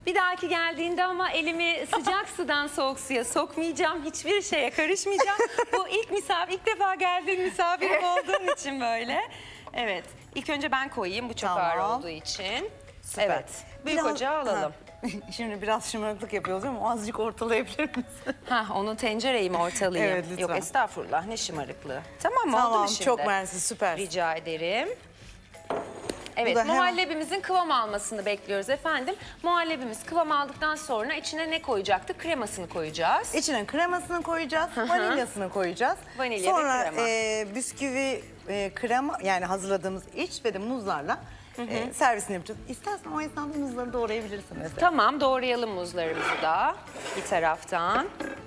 Bir dahaki geldiğinde ama elimi sıcak sudan soğuk suya sokmayacağım. Hiçbir şeye karışmayacağım. Bu ilk defa geldiğin misafirim olduğun için böyle. Evet. İlk önce ben koyayım bu çok ağır olduğu için. Süper. Evet. Büyük ocağı alalım. Şimdi biraz şımarıklık yapıyoruz ama azıcık ortalayabilir misin? Onu tencereyi mi ortalayayım? Evet, lütfen. Yok estağfurullah, ne şımarıklığı. Tamam mı? Tamam, Oldu mu şimdi? çok mersi, süper. Rica ederim. Evet, da hemen- muhallebimizin kıvam almasını bekliyoruz efendim. Muhallebimiz kıvam aldıktan sonra içine ne koyacaktık? Kremasını koyacağız. İçine kremasını koyacağız, vanilyasını koyacağız. Vanilya ve Sonra krema. Bisküvi, krema yani hazırladığımız iç ve de muzlarla servisini yapacağız. İstersen o esnada muzları doğrayabilirsin mesela. Tamam, doğrayalım muzlarımızı da bir taraftan.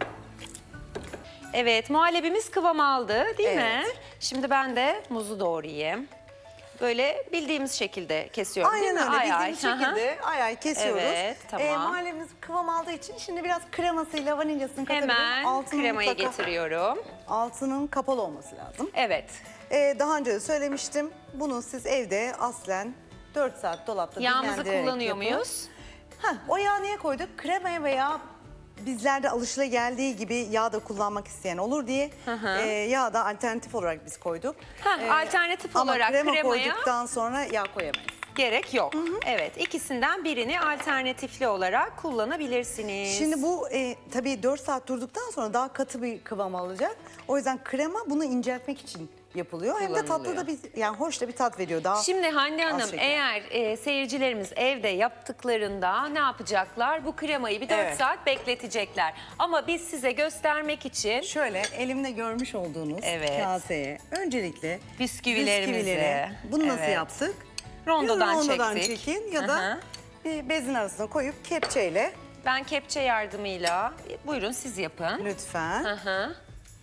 Evet, muhallebimiz kıvam aldı değil mi? Evet. Şimdi ben de muzu doğrayayım. Böyle bildiğimiz şekilde kesiyorum değil Aynen mi? öyle bildiğimiz şekilde ay kesiyoruz. Evet, tamam. Muhallebimiz kıvam aldığı için şimdi biraz kremasıyla vanilyasını katabilirim. Hemen Altının kremayı mutlaka- getiriyorum. Altının kapalı olması lazım. Evet. Daha önce de söylemiştim. Bunu siz evde aslen 4 saat dolapta Yağımızı dinlendirerek kullanıyor yapın. muyuz? O yağı niye koyduk? Kremaya veya bizlerde alışılageldiği gibi yağ da kullanmak isteyen olur diye yağ da alternatif olarak biz koyduk. Alternatif Ama olarak krema kremaya koyduktan sonra yağ koyamayız. gerek yok. Evet, ikisinden birini alternatifli olarak kullanabilirsiniz. Şimdi bu tabii 4 saat durduktan sonra daha katı bir kıvam alacak. O yüzden krema bunu inceltmek için yapılıyor. Hem de tatlı Kullanılıyor. da bir yani hoş da bir tat veriyor. Daha Şimdi Hande az Hanım, şeker. eğer seyircilerimiz evde yaptıklarında ne yapacaklar? Bu kremayı bir 4 Evet. saat bekletecekler. Ama biz size göstermek için Şöyle elimde görmüş olduğunuz Evet. kaseye öncelikle bisküvilerimizi, bisküvileri, bunu nasıl evet, yaptık? rondodan çektik. çekin ya Hı da hı. bir bezin arasına koyup kepçeyle Ben kepçe yardımıyla, buyurun siz yapın. lütfen Hı hı.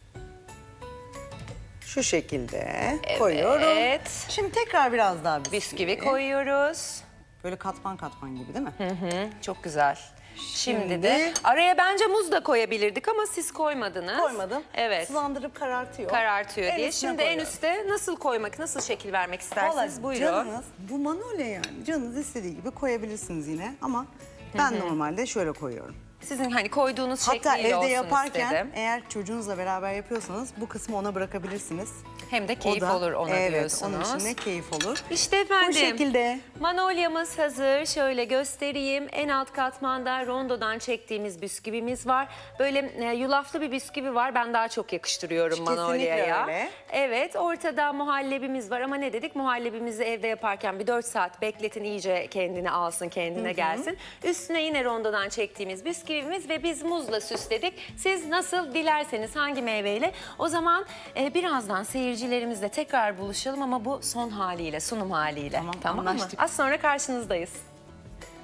şu şekilde koyuyorum. Evet. Şimdi tekrar biraz daha Bisküvi koyuyoruz. Böyle katman katman gibi değil mi? Çok güzel. Şimdi Şimdi- de araya bence muz da koyabilirdik ama siz koymadınız. Koymadım. Evet. Sulandırıp karartıyor. Karartıyor En diye. üstüne Şimdi en koyuyorum. üste nasıl koymak, nasıl şekil vermek isterseniz Vallahi buyurun. canınız bu manolya yani. Canınız istediği gibi koyabilirsiniz yine ama ben normalde şöyle koyuyorum. Sizin hani koyduğunuz Hatta şekliyle evde olsun yaparken istedim. eğer çocuğunuzla beraber yapıyorsanız bu kısmı ona bırakabilirsiniz. Hem de keyif O da- olur ona evet, diyorsunuz. onun için de keyif olur. İşte efendim. Bu şekilde. Manolyamız hazır. Şöyle göstereyim. En alt katmanda rondodan çektiğimiz bisküvimiz var. Böyle yulaflı bir bisküvi var. Ben daha çok yakıştırıyorum Kesinlikle Manolya'ya. öyle. Evet, ortada muhallebimiz var ama ne dedik? Muhallebimizi evde yaparken bir 4 saat bekletin, iyice kendini alsın, kendine gelsin. Üstüne yine rondodan çektiğimiz bisküvimiz ve biz muzla süsledik. Siz nasıl dilerseniz hangi meyveyle. O zaman birazdan seyircilerimizle tekrar buluşalım ama bu son haliyle, sunum haliyle. Tamam, mı? anlaştık. Az sonra karşınızdayız.